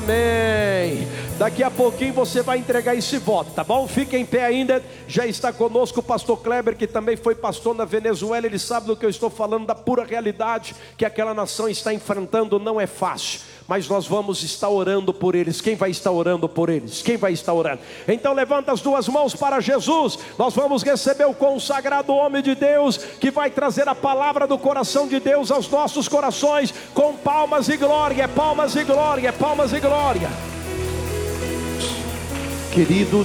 Amém. Daqui a pouquinho você vai entregar esse voto, tá bom? Fica em pé ainda. Já está conosco o pastor Kleber, que também foi pastor na Venezuela. Ele sabe do que eu estou falando, da pura realidade que aquela nação está enfrentando. Não é fácil, mas nós vamos estar orando por eles. Quem vai estar orando por eles? Quem vai estar orando? Então levanta as duas mãos para Jesus. Nós vamos receber o consagrado homem de Deus, que vai trazer a palavra do coração de Deus aos nossos corações, com palmas e glória, palmas e glória, palmas e glória. Queridos,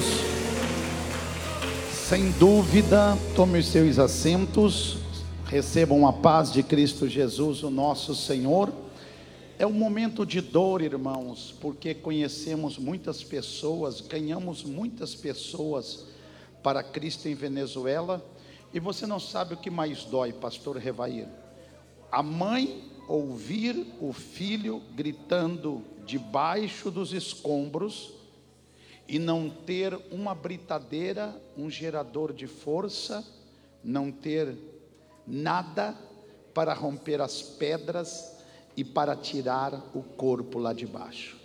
sem dúvida, tomem os seus assentos, recebam a paz de Cristo Jesus, o nosso Senhor. É um momento de dor, irmãos, porque conhecemos muitas pessoas, ganhamos muitas pessoas para Cristo em Venezuela, e você não sabe o que mais dói, pastor Revair: a mãe ouvir o filho gritando debaixo dos escombros e não ter uma britadeira, um gerador de força, não ter nada para romper as pedras e para tirar o corpo lá de baixo.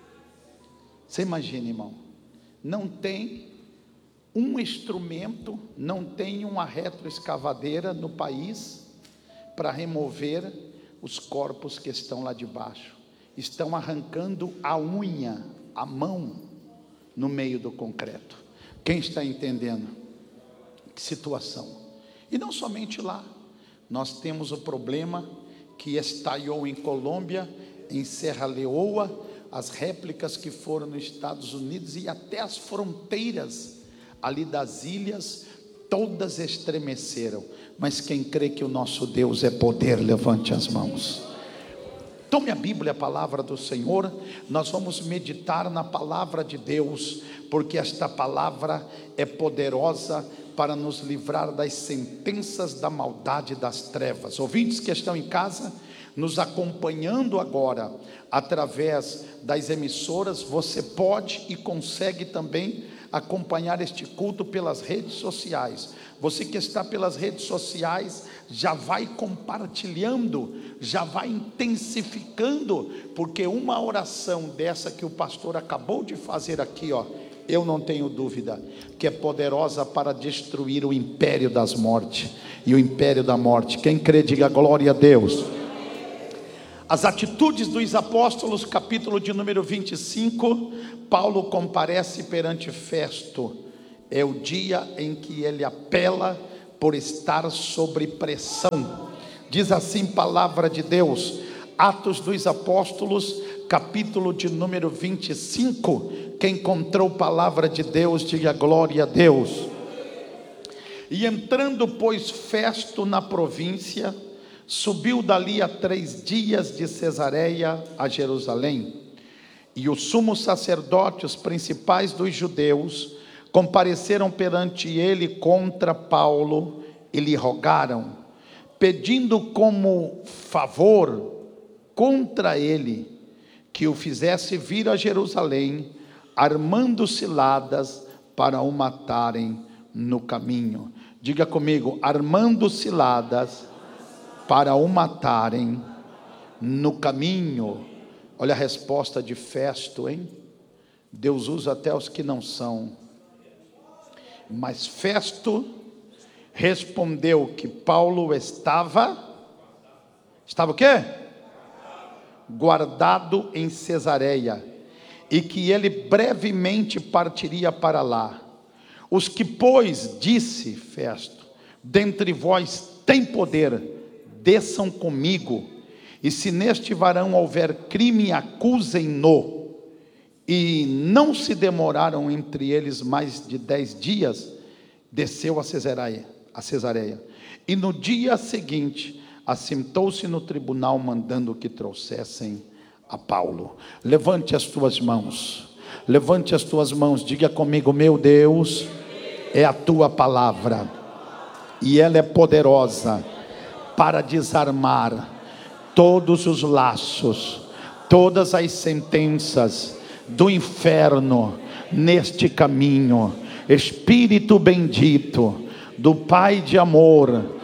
Você imagina, irmão, não tem um instrumento, não tem uma retroescavadeira no país para remover os corpos que estão lá de baixo. Estão arrancando a unha, a mão, no meio do concreto. Quem está entendendo? Que situação. E não somente lá, nós temos o problema que estallou em Colômbia, em Serra Leoa, as réplicas que foram nos Estados Unidos e até as fronteiras ali das ilhas, todas estremeceram. Mas quem crê que o nosso Deus é poder, levante as mãos. Tome a Bíblia, a palavra do Senhor. Nós vamos meditar na palavra de Deus, porque esta palavra é poderosa para nos livrar das sentenças da maldade e das trevas. Ouvintes que estão em casa, nos acompanhando agora, através das emissoras, você pode e consegue também acompanhar este culto pelas redes sociais. Você que está pelas redes sociais, já vai compartilhando, já vai intensificando, porque uma oração dessa que o pastor acabou de fazer aqui, eu não tenho dúvida que é poderosa para destruir o império das mortes e o império da morte. Quem crê, diga glória a Deus. As atitudes dos apóstolos, capítulo de número 25, Paulo comparece perante Festo. É o dia em que ele apela por estar sob pressão. Diz assim palavra de Deus, Atos dos Apóstolos, capítulo de número 25. Quem encontrou palavra de Deus, diga glória a Deus. E entrando, pois, Festo na província, subiu dali a 3 dias de Cesareia a Jerusalém. E o sumo sacerdote, os principais dos judeus, compareceram perante ele contra Paulo e lhe rogaram, pedindo como favor contra ele, que o fizesse vir a Jerusalém, armando ciladas para o matarem no caminho. Diga comigo, armando ciladas para o matarem no caminho. Olha a resposta de Festo, hein? Deus usa até os que não são. Mas Festo respondeu que Paulo estava o quê? Guardado em Cesareia, e que ele brevemente partiria para lá. Os que, pois, disse Festo, dentre vós tem poder, desçam comigo, e se neste varão houver crime, acusem-no. E não se demoraram entre eles mais de 10 dias, desceu a Cesareia. E no dia seguinte, assentou-se no tribunal, mandando que trouxessem a Paulo. Levante as tuas mãos, levante as tuas mãos, diga comigo, meu Deus, é a tua palavra, e ela é poderosa para desarmar todos os laços, todas as sentenças do inferno neste caminho. Espírito bendito do Pai de amor,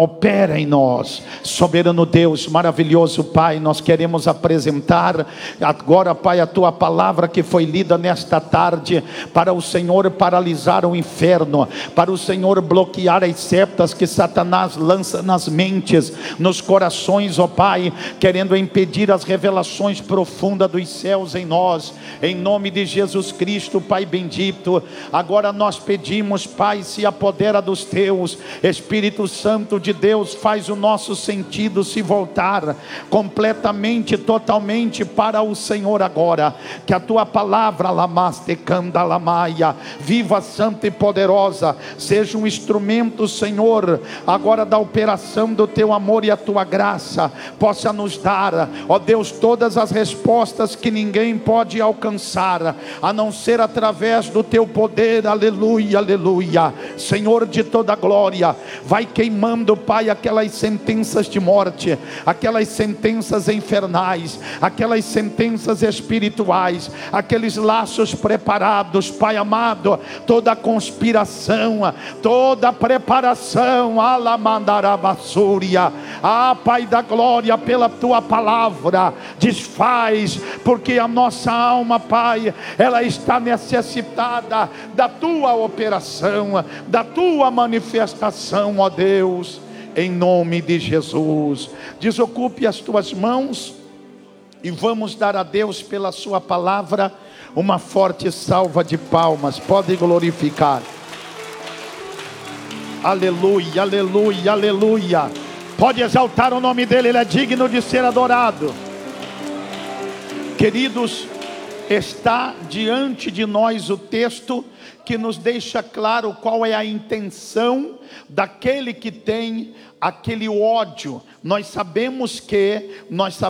opera em nós. Soberano Deus, maravilhoso Pai, nós queremos apresentar agora, Pai, a Tua palavra que foi lida nesta tarde, para o Senhor paralisar o inferno, para o Senhor bloquear as setas que Satanás lança nas mentes, nos corações, ó Pai, querendo impedir as revelações profundas dos céus em nós, em nome de Jesus Cristo, Pai bendito. Agora nós pedimos, Pai, se apodera dos Teus, Espírito Santo de Deus, faz o nosso sentido se voltar completamente, totalmente para o Senhor agora, que a Tua palavra, lamaste canda lamaia, viva, santa e poderosa, seja um instrumento, Senhor, agora da operação do Teu amor e a Tua graça, possa nos dar, ó Deus, todas as respostas que ninguém pode alcançar, a não ser através do Teu poder. Aleluia, aleluia. Senhor de toda glória, vai queimando, Pai, aquelas sentenças de morte, aquelas sentenças infernais, aquelas sentenças espirituais, aqueles laços preparados, Pai amado, toda conspiração, toda preparação, alamandarabasúria, Pai da glória, pela Tua palavra, desfaz, porque a nossa alma, Pai, ela está necessitada da Tua operação, da Tua manifestação, ó Deus, em nome de Jesus. Desocupe as Tuas mãos e vamos dar a Deus pela Sua palavra uma forte salva de palmas. Pode glorificar. Aleluia, aleluia, aleluia. Pode exaltar o nome dele, ele é digno de ser adorado. Queridos, está diante de nós o texto que nos deixa claro qual é a intenção daquele que tem aquele ódio. Nós sabemos que,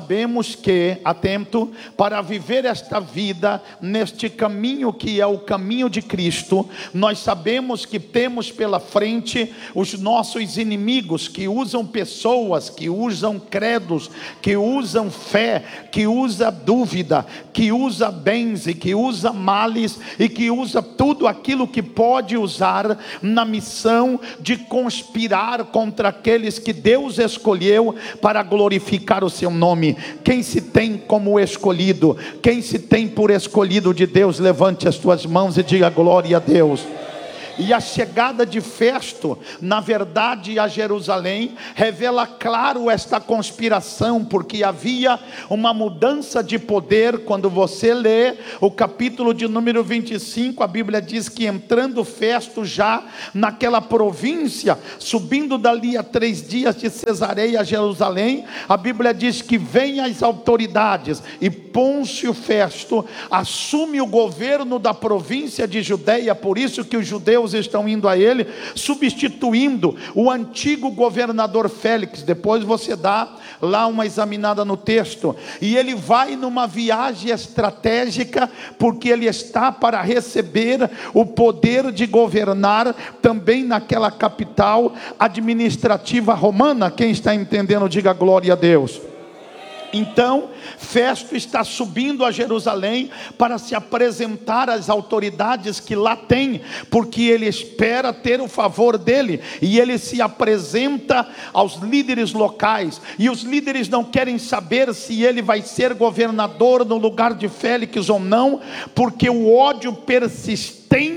atento, para viver esta vida, neste caminho que é o caminho de Cristo, nós sabemos que temos pela frente os nossos inimigos, que usam pessoas, que usam credos, que usam fé, que usam dúvida, que usam bens e que usam males, e que usa tudo aquilo que pode usar na missão de conspirar contra aqueles que Deus escolheu para glorificar o seu nome. Quem se tem como escolhido, quem se tem por escolhido de Deus, levante as tuas mãos e diga glória a Deus. E a chegada de Festo, na verdade, a Jerusalém, revela claro esta conspiração, porque havia uma mudança de poder. Quando você lê o capítulo de número 25, a Bíblia diz que entrando Festo já naquela província, subindo dali a 3 dias de Cesareia a Jerusalém, a Bíblia diz que vem as autoridades, e Pôncio Festo assume o governo da província de Judeia. Por isso que os judeus estão indo a ele, substituindo o antigo governador Félix. Depois você dá lá uma examinada no texto, e ele vai numa viagem estratégica, porque ele está para receber o poder de governar também naquela capital administrativa romana. Quem está entendendo, diga glória a Deus. Então, Festo está subindo a Jerusalém para se apresentar às autoridades que lá tem, porque ele espera ter o favor dele, e ele se apresenta aos líderes locais, e os líderes não querem saber se ele vai ser governador no lugar de Félix ou não, porque o ódio persistente,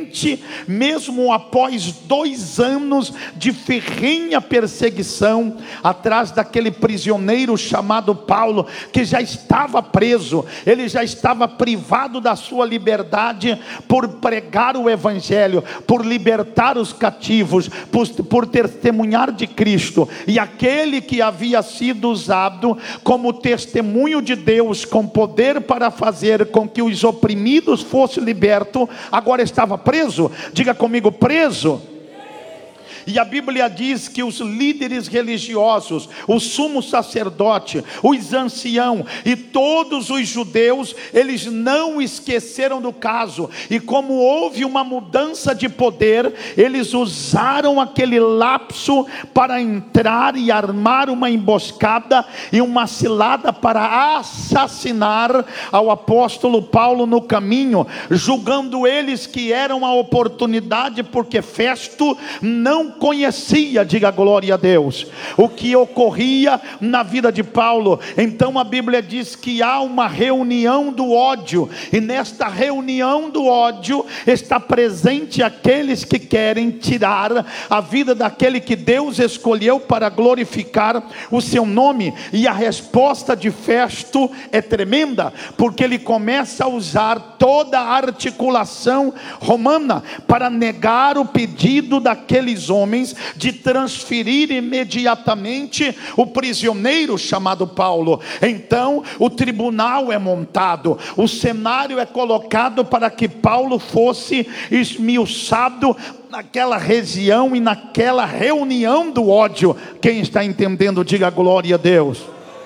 mesmo após 2 anos de ferrenha perseguição, atrás daquele prisioneiro chamado Paulo, que já estava preso, ele já estava privado da sua liberdade por pregar o evangelho, por libertar os cativos, por testemunhar de Cristo. E aquele que havia sido usado como testemunho de Deus, com poder para fazer com que os oprimidos fossem libertos, agora estava preso. Diga comigo, preso. E a Bíblia diz que os líderes religiosos, o sumo sacerdote, os anciãos e todos os judeus, eles não esqueceram do caso. E como houve uma mudança de poder, eles usaram aquele lapso para entrar e armar uma emboscada e uma cilada para assassinar ao apóstolo Paulo no caminho, julgando eles que era uma oportunidade, porque Festo não conhecia, diga glória a Deus, o que ocorria na vida de Paulo. Então a Bíblia diz que há uma reunião do ódio, e nesta reunião do ódio está presente aqueles que querem tirar a vida daquele que Deus escolheu para glorificar o seu nome. E a resposta de Festo é tremenda, porque ele começa a usar toda a articulação romana para negar o pedido daqueles homens de transferir imediatamente o prisioneiro chamado Paulo. Então o tribunal é montado, o cenário é colocado para que Paulo fosse esmiuçado naquela região e naquela reunião do ódio. Quem está entendendo, diga glória a Deus.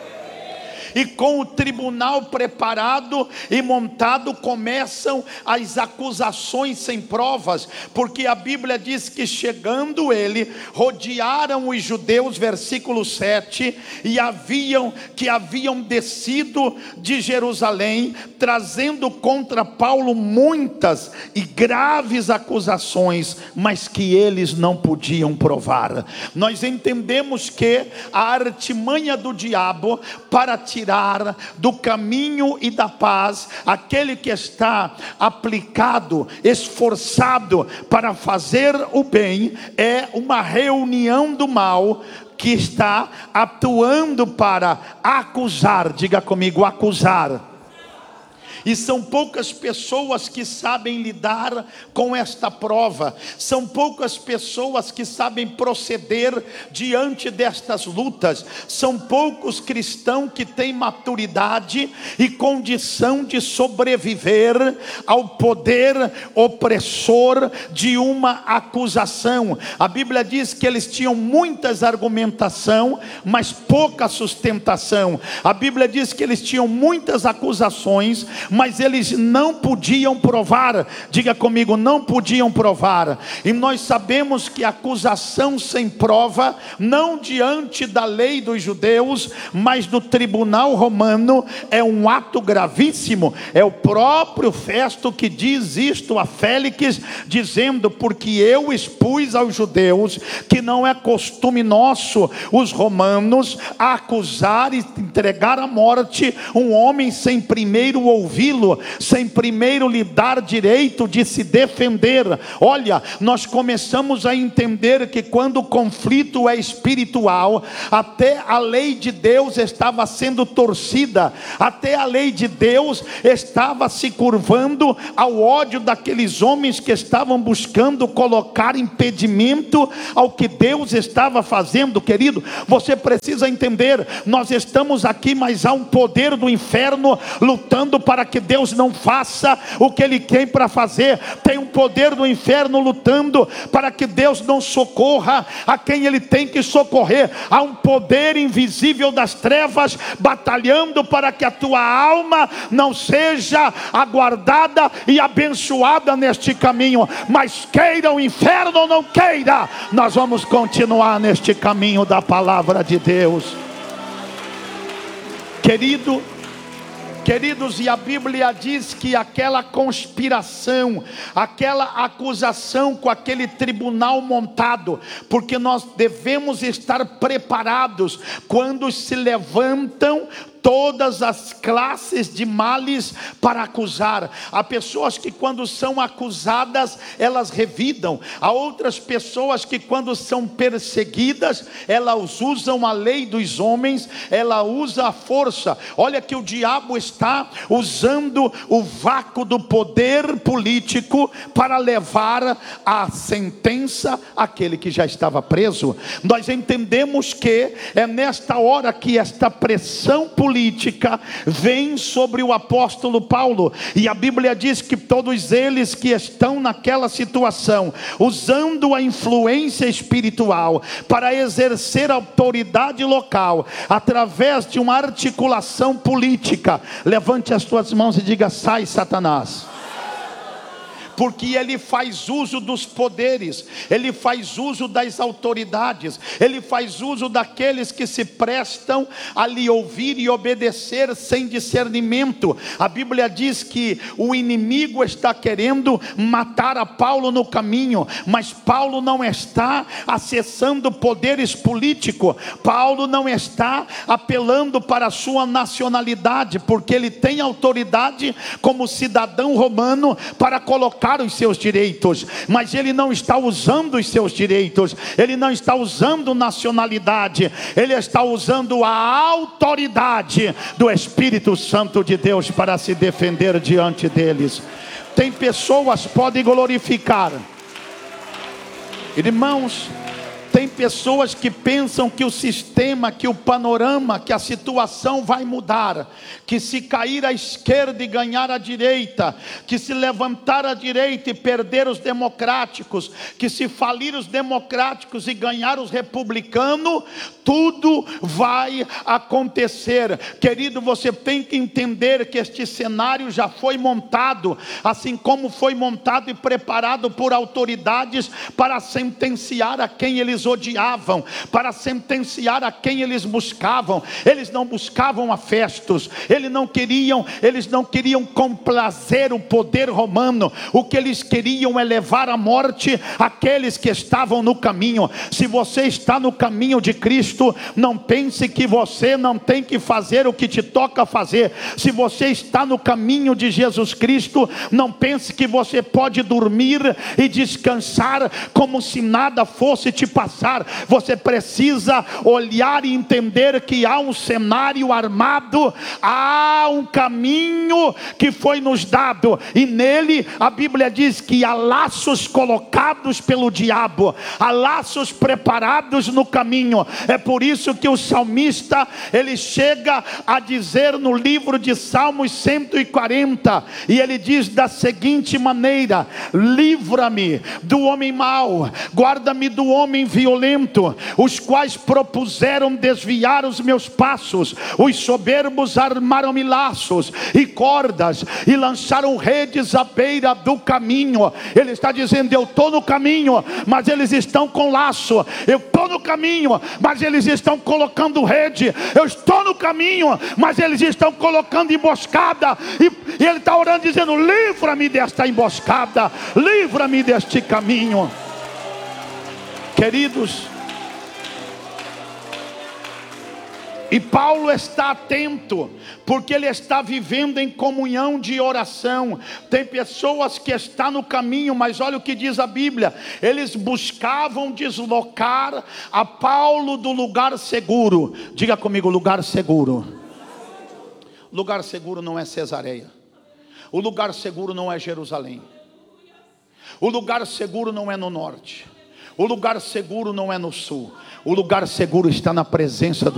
E com o tribunal preparado e montado, começam as acusações sem provas, porque a Bíblia diz que chegando ele, rodearam os judeus, versículo 7, e haviam descido de Jerusalém, trazendo contra Paulo muitas e graves acusações, mas que eles não podiam provar. Nós entendemos que a artimanha do diabo para tirar do caminho e da paz aquele que está aplicado, esforçado para fazer o bem, é uma reunião do mal que está atuando para acusar. Diga comigo, acusar. E são poucas pessoas que sabem lidar com esta prova. São poucas pessoas que sabem proceder diante destas lutas. São poucos cristãos que têm maturidade e condição de sobreviver ao poder opressor de uma acusação. A Bíblia diz que eles tinham muitas argumentações, mas pouca sustentação. A Bíblia diz que eles tinham muitas acusações, mas eles não podiam provar. Diga comigo, não podiam provar. E nós sabemos que a acusação sem prova, não diante da lei dos judeus, mas do tribunal romano, é um ato gravíssimo. É o próprio Festo que diz isto a Félix, dizendo: porque eu expus aos judeus que não é costume nosso, os romanos, acusar e entregar à morte um homem sem primeiro ouvir, sem primeiro lhe dar direito de se defender. Olha, nós começamos a entender que quando o conflito é espiritual, até a lei de Deus estava sendo torcida, até a lei de Deus estava se curvando ao ódio daqueles homens que estavam buscando colocar impedimento ao que Deus estava fazendo. Querido, você precisa entender, nós estamos aqui, mas há um poder do inferno lutando para que Deus não faça o que Ele tem para fazer. Tem um poder do inferno lutando para que Deus não socorra a quem Ele tem que socorrer. Há um poder invisível das trevas batalhando para que a tua alma não seja aguardada e abençoada neste caminho. Mas queira o inferno ou não queira, nós vamos continuar neste caminho da palavra de Deus. Queridos, e a Bíblia diz que aquela conspiração, aquela acusação com aquele tribunal montado, porque nós devemos estar preparados quando se levantam todas as classes de males para acusar. Há pessoas que quando são acusadas, elas revidam. Há outras pessoas que quando são perseguidas, elas usam a lei dos homens, ela usa a força. Olha que o diabo está usando o vácuo do poder político para levar a sentença àquele que já estava preso. Nós entendemos que é nesta hora que esta pressão política vem sobre o apóstolo Paulo, e a Bíblia diz que todos eles que estão naquela situação, usando a influência espiritual para exercer autoridade local, através de uma articulação política, levante as tuas mãos e diga: sai, Satanás. porque ele faz uso dos poderes, ele faz uso das autoridades, ele faz uso daqueles que se prestam a lhe ouvir e obedecer sem discernimento. A Bíblia diz que o inimigo está querendo matar a Paulo no caminho, mas Paulo não está acessando poderes políticos, Paulo não está apelando para a sua nacionalidade, porque ele tem autoridade como cidadão romano para colocar os seus direitos, mas ele não está usando os seus direitos, ele não está usando nacionalidade, ele está usando a autoridade do Espírito Santo de Deus para se defender diante deles. Tem pessoas que podem glorificar, irmãos, tem pessoas que pensam que o sistema, que o panorama, que a situação vai mudar, que se cair à esquerda e ganhar à direita, que se levantar à direita e perder os democráticos, que se falir os democráticos e ganhar os republicanos, tudo vai acontecer. Querido, você tem que entender que este cenário já foi montado, assim como foi montado e preparado por autoridades para sentenciar a quem eles odiavam, para sentenciar a quem eles buscavam. Eles não buscavam a Festos, eles não queriam complazer o poder romano. O que eles queriam é levar à morte aqueles que estavam no caminho. Se você está no caminho de Cristo, não pense que você não tem que fazer o que te toca fazer. Se você está no caminho de Jesus Cristo, não pense que você pode dormir e descansar como se nada fosse te passar. Você precisa olhar e entender que há um cenário armado, há um caminho que foi nos dado, e nele a Bíblia diz que há laços colocados pelo diabo, há laços preparados no caminho. É por isso que o salmista, ele chega a dizer no livro de Salmos 140, e ele diz da seguinte maneira: livra-me do homem mau, guarda-me do homem violento, os quais propuseram desviar os meus passos. Os soberbos armaram-me laços e cordas e lançaram redes à beira do caminho. Ele está dizendo: eu estou no caminho, mas eles estão com laço. Eu estou no caminho, mas eles estão colocando rede. Eu estou no caminho, mas eles estão colocando emboscada. E ele está orando dizendo: livra-me desta emboscada, livra-me deste caminho. Queridos, e Paulo está atento, porque ele está vivendo em comunhão de oração. Tem pessoas que estão no caminho, mas olha o que diz a Bíblia: eles buscavam deslocar a Paulo do lugar seguro. Diga comigo: lugar seguro. Lugar seguro não é Cesareia, o lugar seguro não é Jerusalém, o lugar seguro não é no norte, o lugar seguro não é no sul. O lugar seguro está na presença do